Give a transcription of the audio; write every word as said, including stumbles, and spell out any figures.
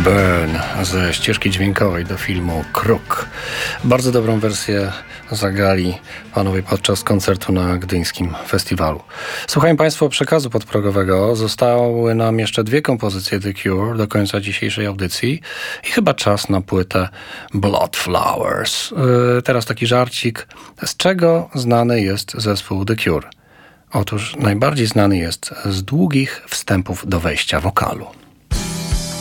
Burn ze ścieżki dźwiękowej do filmu Kruk. Bardzo dobrą wersję zagrali panowie podczas koncertu na gdyńskim festiwalu. Słuchają Państwo przekazu podprogowego. Zostały nam jeszcze dwie kompozycje The Cure do końca dzisiejszej audycji i chyba czas na płytę Blood Flowers. Yy, teraz taki żarcik. Z czego znany jest zespół The Cure? Otóż najbardziej znany jest z długich wstępów do wejścia wokalu.